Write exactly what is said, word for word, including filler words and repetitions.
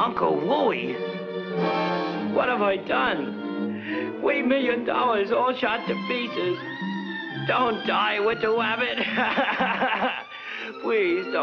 Uncle Wooey? What have I done? We million dollars all shot to pieces. Don't die with the wabbit. Please don't.